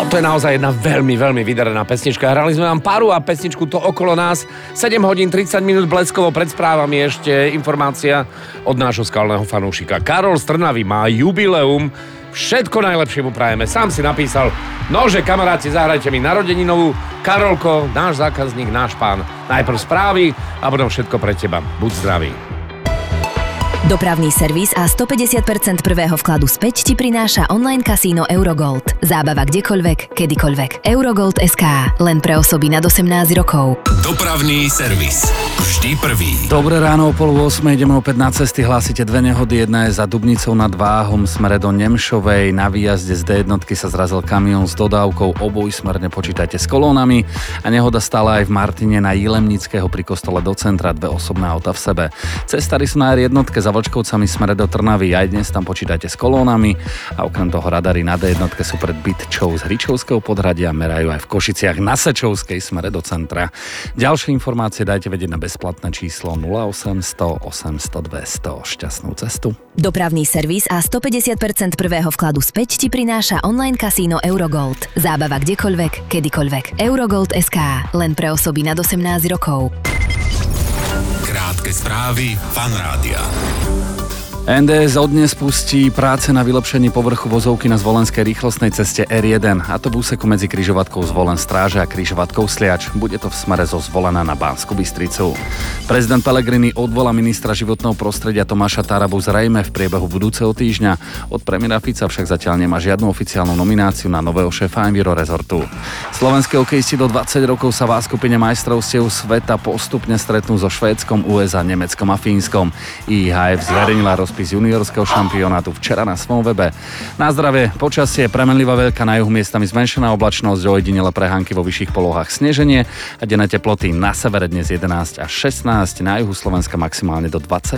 Toto je naozaj jedna veľmi, veľmi vydarená pesnička. Hrali sme vám paru a pesničku To okolo nás. 7 hodín 30 minút bleskovo pred správami ešte informácia od nášho skalného fanúšika. Karol z Trnavy má jubileum. Všetko najlepšie mu prajeme. Sám si napísal, nože kamaráti, zahrajte mi narodeninovú. Karolko, náš zákazník, náš pán. Najprv správy a potom všetko pre teba. Buď zdravý. Dopravný servis a 150% prvého vkladu späť ti prináša online kasíno Eurogold. Zábava kdekoľvek, kedykoľvek. Eurogold.sk. Len pre osoby nad 18 rokov. Dopravný servis. Vždy prvý. Dobré ráno, o 7:30 ideme opäť na cesty. Hlásite dve nehody. Jedna je za Dubnicou nad Váhom smere do Nemšovej. Na výjazde z D1 sa zrazil kamión s dodávkou. Obojsmerne počítajte s kolónami. A nehoda stála aj v Martine na Jilemnického pri kostole do centra. Dve osobné auta v sebe. Cestári sú na R1 za Vlčkovcami smere do Trnavy. Aj dnes tam počítajte s kolónami. A okrem toho radary na D1 sú pred Bytčou z Hričovského podhradia, merajú aj v Košiciach na Sečovskej smere do centra. Ďalšie informácie dajte vedieť na bezplatné číslo 0800 800 200. Šťastnú cestu. Dopravný servis a 150% prvého vkladu späť ti prináša online kasíno Eurogold. Zábava kdekoľvek, kedykoľvek. Eurogold.sk. Len pre osoby nad 18 rokov. Krátke správy Fan Rádia. NDS od dnes spustí práce na vylepšení povrchu vozovky na zvolenskej rýchlostnej ceste R1, a to v úseku medzi križovatkou Zvolen Stráže a križovatkou Sliač. Bude to v smere zo Zvolena na Banskú Bystricu. Prezident Pellegrini odvolá ministra životného prostredia Tomáša Tarabu zrejme v priebehu budúceho týždňa. Od premiéra Fica však zatiaľ nemá žiadnu oficiálnu nomináciu na nového šéfa Enviro Resortu. Slovenské hokejisti do 20 rokov sa v skupine majstrovstiev sveta postupne stretnú so Švédskom, USA, Nemeckom a Fínskom. IHF zverejnila z juniorského šampionátu včera na svojom webe. Na zdravie, počasie premenlivá veľká, na juhu miestami zmenšená oblačnosť, ojedinele prehánky vo vyšších polohách sneženie a denné teploty na severe dnes 11 až 16, na juhu Slovenska maximálne do 20